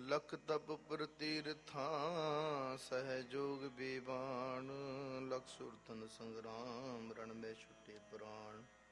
ਲਖ ਤਪ ਪ੍ਰਤੀਰਥਾਂ ਸਹਿਜੋਗ ਬੀਬਾਨ। ਲਖ ਸੁਰਤਨ ਸੰਗਰਾਮ ਰਣ ਮੇ ਛੁਟੇ ਪ੍ਰਾਣ।